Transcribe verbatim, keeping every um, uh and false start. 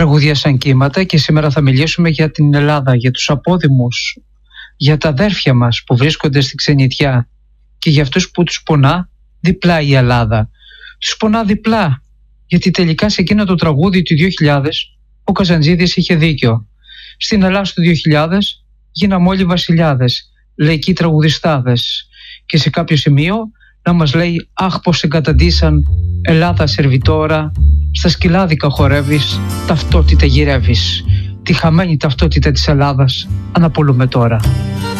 Τραγούδια σαν κύματα, και σήμερα θα μιλήσουμε για την Ελλάδα, για τους απόδημους, για τα αδέρφια μας που βρίσκονται στη ξενιτιά και για αυτούς που τους πονά διπλά η Ελλάδα. Τους πονά διπλά, γιατί τελικά σε εκείνο το τραγούδι του δύο χιλιάδες ο Καζαντζίδης είχε δίκιο. Στην Ελλάδα του δύο χιλιάδες γίναμε όλοι βασιλιάδες, λαϊκοί τραγουδιστάδες, και σε κάποιο σημείο να μας λέει «Αχ, πως εγκαταντήσαν, Ελλάδα σερβιτόρα, στα σκυλάδικα χορεύεις, ταυτότητα γυρεύεις, τη χαμένη ταυτότητα της Ελλάδας αναπολούμε τώρα».